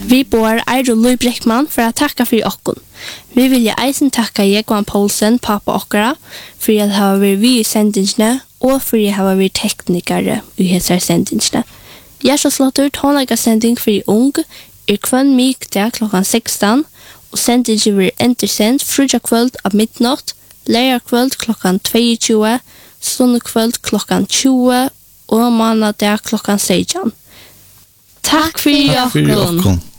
Vi bor Eiro Lui Breckman for å takke for okkon. Vi vil eisen takke Jekvan Poulsen, pappa okkara, for å ha vært vi i sendingene, og for å ha vært teknikere i hese sendingene. Gjerstaslåtter tonlaga sending for ung, kvann mykdag klokkan 16, og sendingen blir entersendt frugja kvöld av midnatt, leia kvöld klokkan 22, sunne kvöld klokkan 20, og mannadag klokkan 16. Takk for okkon.